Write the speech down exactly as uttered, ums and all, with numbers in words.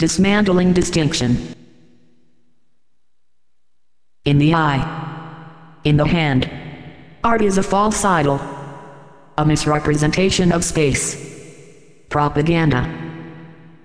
Dismantling distinction. In the eye. In the hand. Art is a false idol. A misrepresentation of space. Propaganda.